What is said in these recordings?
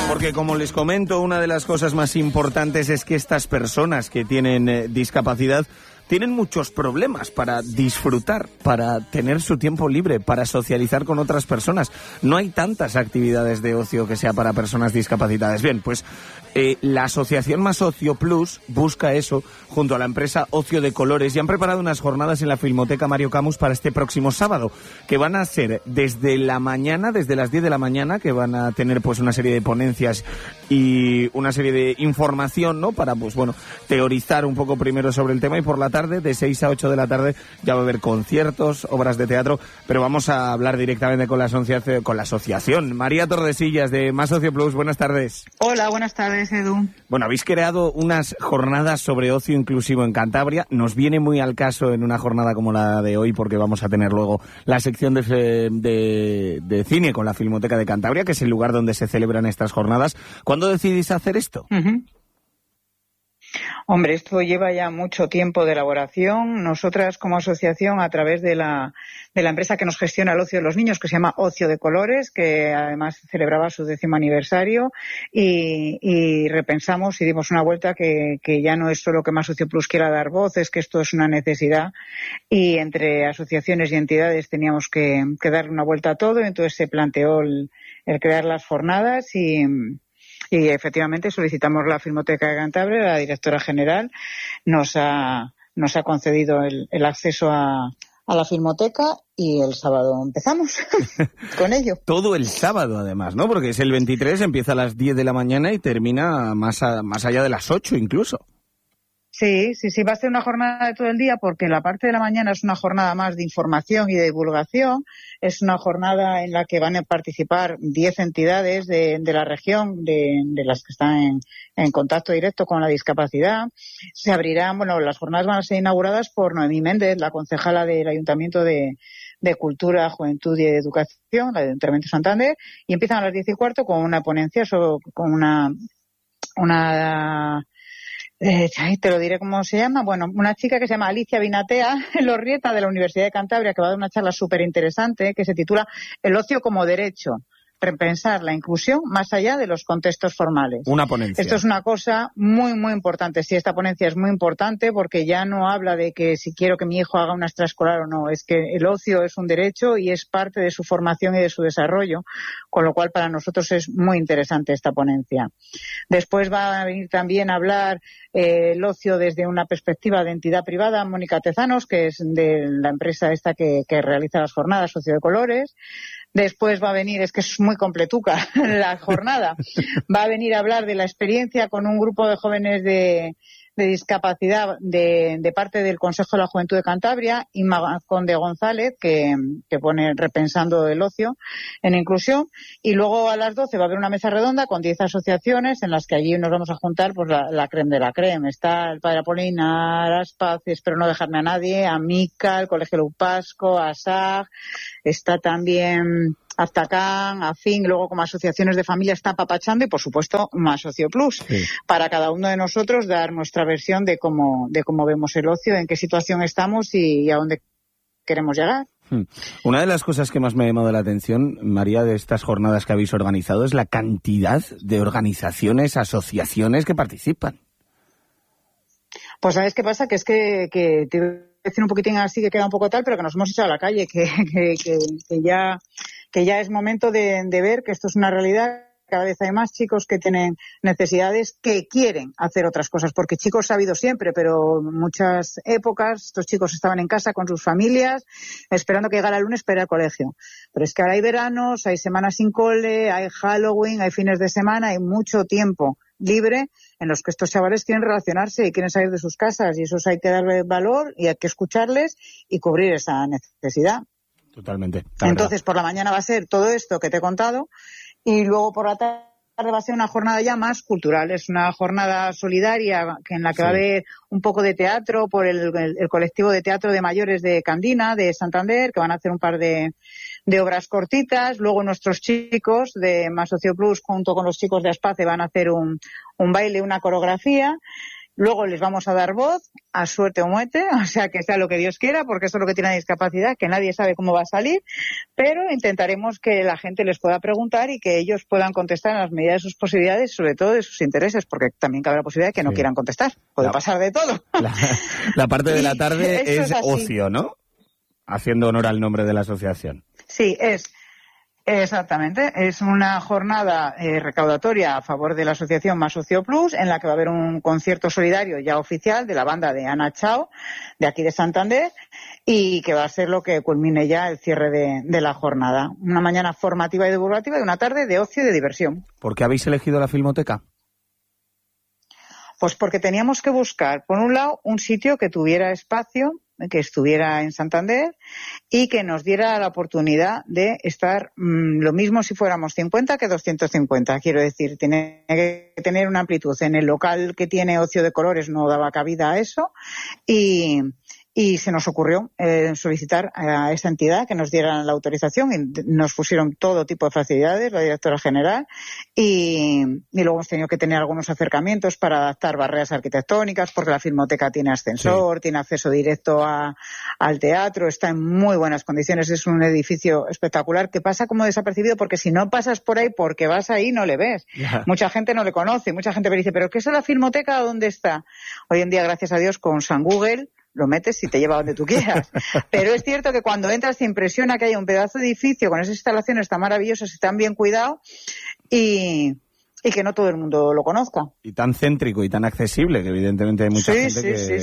Porque como les comento, una de las cosas más importantes es que estas personas que tienen discapacidad tienen muchos problemas para disfrutar, para tener su tiempo libre, para socializar con otras personas. No hay tantas actividades de ocio que sea para personas discapacitadas. Bien, pues la asociación Más Ocio Plus busca eso junto a la empresa Ocio de Colores y han preparado unas jornadas en la Filmoteca Mario Camus para este próximo sábado, que van a ser desde la mañana, desde las 10 de la mañana, que van a tener pues una serie de ponencias y una serie de información, ¿no? Para pues bueno, teorizar un poco primero sobre el tema, y por la tarde, de 6 a 8 de la tarde, ya va a haber conciertos, obras de teatro, pero vamos a hablar directamente con la asociación. María Tordesillas, de Más Ocio Plus, buenas tardes. Hola, buenas tardes, Edu. Bueno, habéis creado unas jornadas sobre ocio inclusivo en Cantabria. Nos viene muy al caso en una jornada como la de hoy, porque vamos a tener luego la sección de cine con la Filmoteca de Cantabria, que es el lugar donde se celebran estas jornadas. ¿Cuándo decidís hacer esto? Hombre, esto lleva ya mucho tiempo de elaboración. Nosotras, como asociación, a través de la empresa que nos gestiona el ocio de los niños, que se llama Ocio de Colores, que además celebraba su 10º aniversario, y repensamos y dimos una vuelta que ya no es solo que Más Ocio Plus quiera dar voz, es que esto es una necesidad, y entre asociaciones y entidades teníamos que darle una vuelta a todo, y entonces se planteó el crear las jornadas y efectivamente solicitamos la Filmoteca de Cantabria. La directora general nos ha concedido el acceso a la Filmoteca, y el sábado empezamos con ello. Todo el sábado, además, ¿no? Porque es el 23, empieza a las 10 de la mañana y termina más allá de las 8 incluso. Sí, va a ser una jornada de todo el día, porque la parte de la mañana es una jornada más de información y de divulgación. Es una jornada en la que van a participar 10 entidades de la región, de las que están en contacto directo con la discapacidad. Se abrirán, las jornadas van a ser inauguradas por Noemí Méndez, la concejala del Ayuntamiento de Cultura, Juventud y Educación, la del Ayuntamiento de Santander, y empiezan a las 10:15 con una ponencia, con una te lo diré cómo se llama. Bueno, una chica que se llama Alicia Binatea Lorrieta, de la Universidad de Cantabria, que va a dar una charla súper interesante que se titula El ocio como derecho: repensar la inclusión más allá de los contextos formales. Una ponencia. Esto es una cosa muy, muy importante. Sí, esta ponencia es muy importante, porque ya no habla de que si quiero que mi hijo haga una extraescolar o no. Es que el ocio es un derecho y es parte de su formación y de su desarrollo, con lo cual para nosotros es muy interesante esta ponencia. Después va a venir también a hablar el ocio desde una perspectiva de entidad privada, Mónica Tezanos, que es de la empresa esta que realiza las jornadas, Ocio de Colores. Después va a venir, es que es muy completuca la jornada, va a venir a hablar de la experiencia con un grupo de jóvenes de discapacidad de parte del Consejo de la Juventud de Cantabria, Inma Conde González, que pone Repensando el ocio en inclusión. Y luego a las 12 va a haber una mesa redonda con 10 asociaciones, en las que allí nos vamos a juntar pues la creme de la creme. Está el Padre Apolinar, Aspaz, espero no dejarme a nadie, Amica, el Colegio Lupasco, ASAG, está también Aztacán, AFIN, luego como asociaciones de familia está Papachando, y por supuesto Más Ocio Plus, sí, para cada uno de nosotros dar nuestra versión de cómo vemos el ocio, en qué situación estamos y a dónde queremos llegar. Una de las cosas que más me ha llamado la atención, María, de estas jornadas que habéis organizado, es la cantidad de organizaciones, asociaciones que participan. Pues ¿sabes qué pasa? Que es que te voy a decir un poquitín así, que queda un poco tal, pero que nos hemos echado a la calle, que ya es momento de ver que esto es una realidad. Cada vez hay más chicos que tienen necesidades, que quieren hacer otras cosas, porque chicos ha habido siempre, pero en muchas épocas estos chicos estaban en casa con sus familias, esperando que llegara el lunes para ir al colegio. Pero es que ahora hay veranos, hay semanas sin cole, hay Halloween, hay fines de semana, hay mucho tiempo libre en los que estos chavales quieren relacionarse y quieren salir de sus casas, y eso hay que darle valor y hay que escucharles y cubrir esa necesidad. Totalmente. Entonces, por la mañana va a ser todo esto que te he contado, y luego por la tarde va a ser una jornada ya más cultural. Es una jornada solidaria en la que va a haber un poco de teatro por el colectivo de teatro de mayores de Candina, de Santander, que van a hacer un par de obras cortitas. Luego nuestros chicos de Más Ocio Plus, junto con los chicos de Aspace, van a hacer un baile, una coreografía. Luego les vamos a dar voz, a suerte o muerte, o sea, que sea lo que Dios quiera, porque eso es lo que tiene la discapacidad, que nadie sabe cómo va a salir, pero intentaremos que la gente les pueda preguntar y que ellos puedan contestar en las medidas de sus posibilidades, sobre todo de sus intereses, porque también cabe la posibilidad de que no quieran contestar. Puede pasar de todo. La parte de la tarde es ocio, ¿no? Haciendo honor al nombre de la asociación. Sí, exactamente. Es una jornada recaudatoria a favor de la asociación Más Socio Plus, en la que va a haber un concierto solidario ya oficial de la banda de Ana Chao, de aquí de Santander, y que va a ser lo que culmine ya el cierre de la jornada. Una mañana formativa y divulgativa y una tarde de ocio y de diversión. ¿Por qué habéis elegido la Filmoteca? Pues porque teníamos que buscar, por un lado, un sitio que tuviera espacio, que estuviera en Santander y que nos diera la oportunidad de estar lo mismo si fuéramos 50 que 250. Quiero decir, tiene que tener una amplitud. En el local que tiene Ocio de Colores no daba cabida a eso y se nos ocurrió solicitar a esta entidad que nos dieran la autorización y nos pusieron todo tipo de facilidades, la directora general, y luego hemos tenido que tener algunos acercamientos para adaptar barreras arquitectónicas, porque la Filmoteca tiene ascensor, tiene acceso directo al teatro, está en muy buenas condiciones, es un edificio espectacular que pasa como desapercibido, porque si no pasas por ahí porque vas ahí no le ves. Mucha gente no le conoce, mucha gente me dice, ¿pero qué es la Filmoteca? ¿Dónde está? Hoy en día, gracias a Dios, con San Google lo metes y te lleva donde tú quieras. Pero es cierto que cuando entras te impresiona que haya un pedazo de edificio con esas instalaciones tan maravillosas y tan bien cuidado y que no todo el mundo lo conozca. Y tan céntrico y tan accesible, que evidentemente hay mucha gente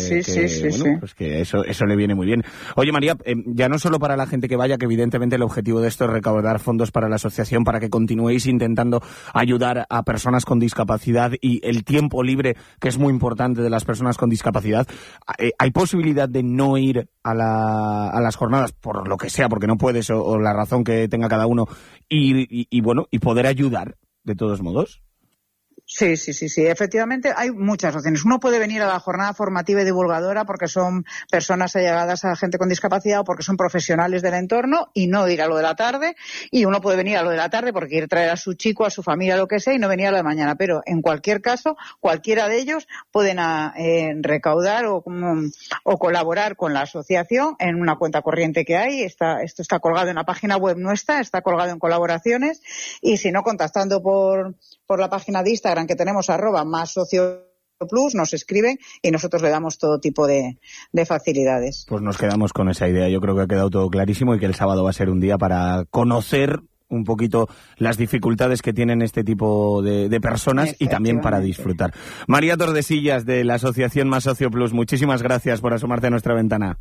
que eso le viene muy bien. Oye, María, ya no solo para la gente que vaya, que evidentemente el objetivo de esto es recaudar fondos para la asociación, para que continuéis intentando ayudar a personas con discapacidad y el tiempo libre, que es muy importante de las personas con discapacidad. ¿Hay posibilidad de no ir a las jornadas, por lo que sea, porque no puedes o la razón que tenga cada uno, y poder ayudar de todos modos? Sí. Efectivamente, hay muchas opciones. Uno puede venir a la jornada formativa y divulgadora porque son personas allegadas a gente con discapacidad o porque son profesionales del entorno y no ir a lo de la tarde. Y uno puede venir a lo de la tarde porque quiere traer a su chico, a su familia, lo que sea, y no venir a lo de mañana. Pero en cualquier caso, cualquiera de ellos pueden recaudar o colaborar con la asociación en una cuenta corriente que hay. Esto está colgado en la página web nuestra, está colgado en colaboraciones. Y si no, contactando por la página de Instagram que tenemos @MásSocioPlus, nos escriben y nosotros le damos todo tipo de facilidades. Pues nos quedamos con esa idea. Yo creo que ha quedado todo clarísimo y que el sábado va a ser un día para conocer un poquito las dificultades que tienen este tipo de personas y también para disfrutar. María Tordesillas, de la asociación Más Socio Plus, muchísimas gracias por asomarte a nuestra ventana.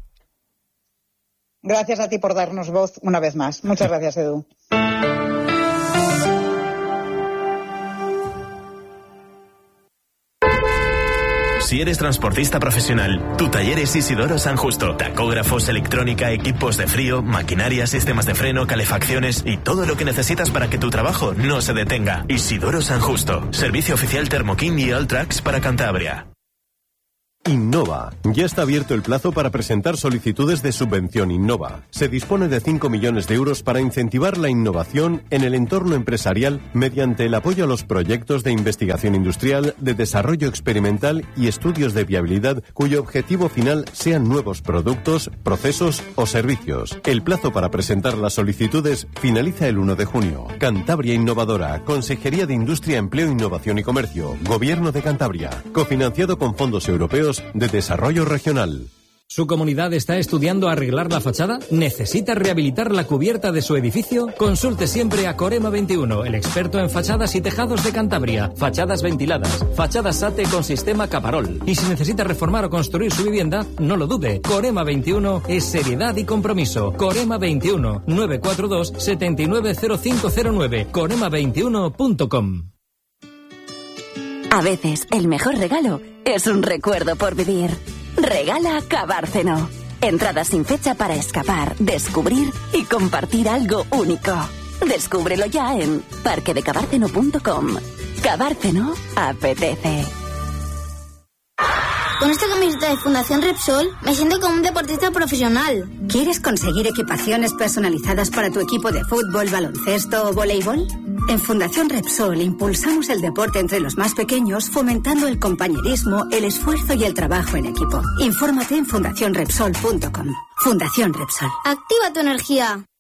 Gracias a ti por darnos voz una vez más. Muchas gracias, Edu. Si eres transportista profesional, tu taller es Isidoro San Justo. Tacógrafos, electrónica, equipos de frío, maquinaria, sistemas de freno, calefacciones y todo lo que necesitas para que tu trabajo no se detenga. Isidoro San Justo. Servicio oficial Thermokin y Alltrax para Cantabria. Innova. Ya está abierto el plazo para presentar solicitudes de subvención Innova. Se dispone de 5 millones de euros para incentivar la innovación en el entorno empresarial mediante el apoyo a los proyectos de investigación industrial, de desarrollo experimental y estudios de viabilidad cuyo objetivo final sean nuevos productos, procesos o servicios. El plazo para presentar las solicitudes finaliza el 1 de junio. Cantabria Innovadora, Consejería de Industria, Empleo, Innovación y Comercio, Gobierno de Cantabria, cofinanciado con fondos europeos de Desarrollo Regional. ¿Su comunidad está estudiando arreglar la fachada? ¿Necesita rehabilitar la cubierta de su edificio? Consulte siempre a Corema 21, el experto en fachadas y tejados de Cantabria. Fachadas ventiladas, fachadas SATE con sistema Caparol. Y si necesita reformar o construir su vivienda, no lo dude. Corema 21 es seriedad y compromiso. Corema 21, 942 790509. Corema21.com. A veces, el mejor regalo es un recuerdo por vivir. Regala Cabárceno. Entradas sin fecha para escapar, descubrir y compartir algo único. Descúbrelo ya en parquedecabárceno.com. Cabárceno apetece. Con esta camiseta de Fundación Repsol me siento como un deportista profesional. ¿Quieres conseguir equipaciones personalizadas para tu equipo de fútbol, baloncesto o voleibol? En Fundación Repsol impulsamos el deporte entre los más pequeños, fomentando el compañerismo, el esfuerzo y el trabajo en equipo. Infórmate en fundacionrepsol.com. Fundación Repsol. Activa tu energía.